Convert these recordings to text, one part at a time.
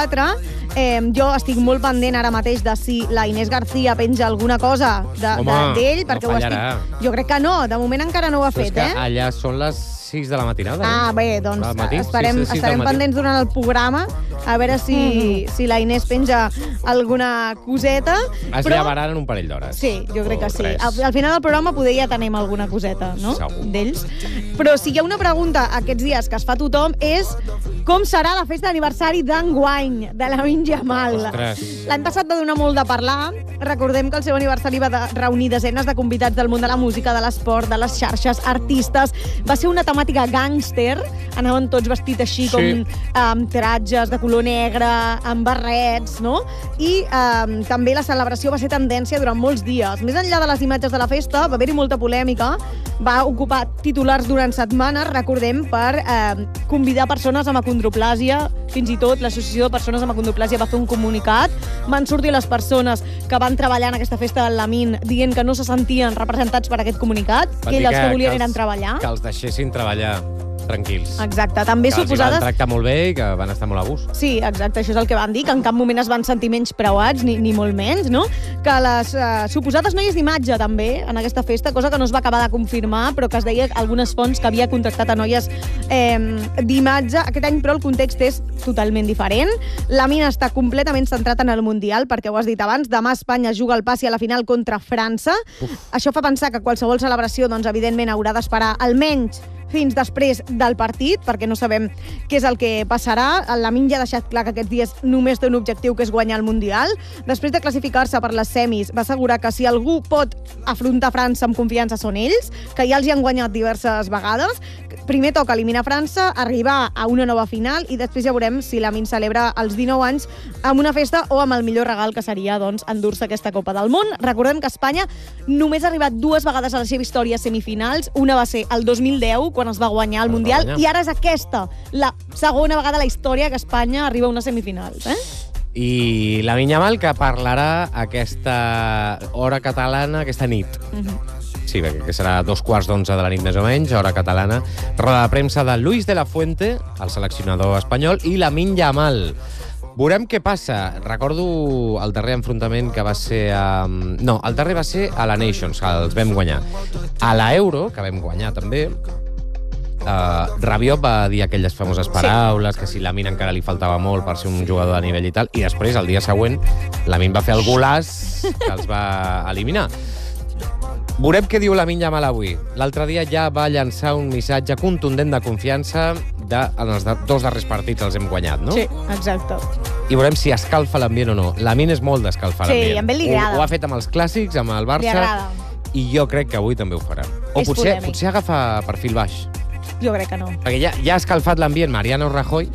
4. Jo estic molt pendent ara mateix de si la Inés García penja alguna cosa d'ell, perquè no ho estic... Jo crec que no, de moment encara no ho ha fet, Però és que allà són les 6 de la matinada. Bé, doncs estarem pendents durant el programa a veure si la Inés penja alguna coseta. Es llevaran en un parell d'hores. Sí, jo crec que sí. Al final del programa poder ja tenim alguna coseta, no? Segur. D'ells. Però si hi ha una pregunta aquests dies que es fa tothom és com serà la festa d'aniversari d'enguany de Lamine Yamal. Ostres. L'any passat va donar molt de parlar. Recordem que el seu aniversari va reunir desenes de convidats del món de la música, de l'esport, de les xarxes, artistes. Va ser una temàtica gàngster. Anaven tots vestits així com amb tratges de color negre, amb barrets, no? I també la celebració va ser tendència durant molts dies. Més enllà de les imatges de la festa, va haver-hi molta polèmica. Va ocupar titulars durant setmanes, recordem, per convidar persones amb acondroplàsia. Fins i tot l'Associació de Persones amb Acondroplàsia va fer un comunicat. Van sortir les persones que van treballar en aquesta festa del Lamine dient que no se sentien representats per aquest comunicat, que ells els que volien eren treballar. Que els deixessin treballar tranquils. Exacte. També que suposades... els van tractar molt bé i que van estar molt a gust. Sí, exacte, això és el que van dir, que en cap moment es van sentir menys preuats, ni molt menys, no? Que les suposades noies d'imatge, també, en aquesta festa, cosa que no es va acabar de confirmar, però que es deia algunes fonts que havia contractat a noies d'imatge. Aquest any, però, el context és totalment diferent. Lamine està completament centrat en el Mundial, perquè ho has dit abans, demà Espanya juga el passi a la final contra França. Això fa pensar que qualsevol celebració, doncs, evidentment, haurà d'esperar almenys fins després del partit, perquè no sabem què és el que passarà. El Lamine ja ha deixat clar que aquests dies només té un objectiu, que és guanyar el Mundial. Després de classificar-se per les semis, va assegurar que si algú pot afrontar França amb confiança són ells, que ja els hi han guanyat diverses vegades. Primer toca eliminar França, arribar a una nova final i després ja veurem si Lamine celebra els 19 anys amb una festa o amb el millor regal, que seria doncs, endur-se aquesta Copa del Món. Recordem que Espanya només ha arribat 2 vegades a la seva història a semifinals. Una va ser el 2010, quan es va guanyar el Mundial, i ara és aquesta, la segona vegada a la història que Espanya arriba a unes semifinals. I Lamine Yamal, que parlarà aquesta hora catalana, aquesta nit. Sí, que serà 11:15 de la nit més o menys, hora catalana. Roda de premsa de Luis de la Fuente, el seleccionador espanyol, i Lamine Yamal. Veurem què passa. Recordo el darrer enfrontament que va ser a... No, el darrer va ser a la Nations, que els vam guanyar. A la Euro, que vam guanyar també, Rabiot va dir aquelles famoses paraules, que si Lamine encara li faltava molt per ser un jugador de nivell i tal, i després, el dia següent, Lamine va fer el golaç que els va eliminar. Veurem què diu Lamine Yamal avui. L'altre dia ja va llançar un missatge contundent de confiança en els 2 darrers partits els hem guanyat, no? Sí, exacte. I veurem si escalfa l'ambient o no. Lamine és molt d'escalfar l'ambient. Sí, a ell li agrada. Ho ha fet amb els clàssics, amb el Barça. Li agrada. I jo crec que avui també ho farà. O potser agafa perfil baix. Jo crec que no. Perquè ja ha escalfat l'ambient Mariano Rajoy.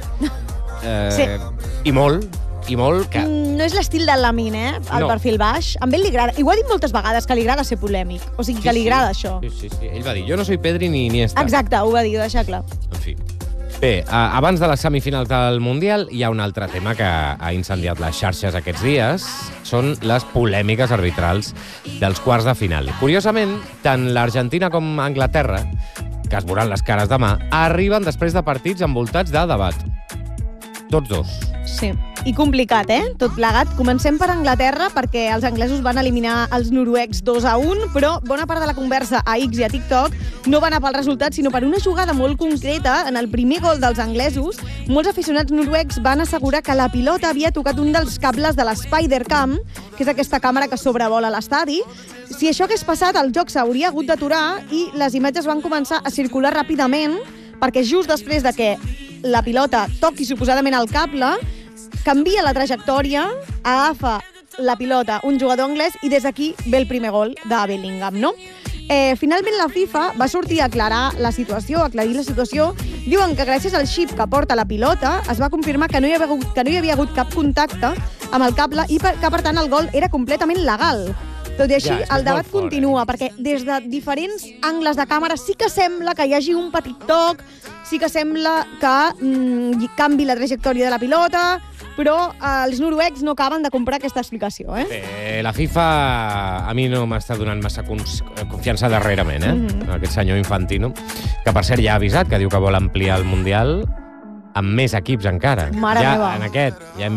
Sí. I molt que... No és l'estil de Lamine, el perfil baix. A ell li agrada. I ho ha dit moltes vegades, que li agrada ser polèmic. O sigui, que li agrada això. Sí. Ell va dir, jo no soy Pedri ni Iniesta. Exacte, ho va dir, ho deixa clar. En fi. Bé, abans de les semifinals del Mundial hi ha un altre tema que ha incendiat les xarxes aquests dies. Són les polèmiques arbitrals dels quarts de final. Curiosament, tant l'Argentina com Anglaterra, que es veuran les cares demà, arriben després de partits envoltats de debat. Tots 2. Sí, i complicat, tot plegat. Comencem per Anglaterra, perquè els anglesos van eliminar els noruecs 2-1, però bona part de la conversa a X i a TikTok no va anar pel resultat, sinó per una jugada molt concreta. En el primer gol dels anglesos, molts aficionats noruecs van assegurar que la pilota havia tocat un dels cables de l'Spider-Cam, que és aquesta càmera que sobrevola l'estadi. Si això hagués passat, el joc s'hauria hagut d'aturar i les imatges van començar a circular ràpidament, perquè just després de que la pilota toqui suposadament el cable, canvia la trajectòria, agafa la pilota un jugador anglès i des d'aquí ve el primer gol de Bellingham, no? Finalment la FIFA va sortir a aclarir la situació. Diuen que gràcies al xip que porta la pilota es va confirmar que no hi havia hagut cap contacte amb el cable i que, per tant, el gol era completament legal. Tot i així, el debat continua, perquè des de diferents angles de càmera sí que sembla que hi hagi un petit toc, sí que sembla que canvi la trajectòria de la pilota, però els noruecs no acaben de comprar aquesta explicació. Bé, la FIFA a mi no m'està donant massa confiança darrerament, aquest senyor Infantino, que per cert ja ha avisat que diu que vol ampliar el Mundial amb més equips encara. Mare meva. En aquest ja hem